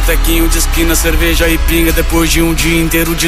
botequinho de esquina, cerveja e pinga. Depois de um dia inteiro de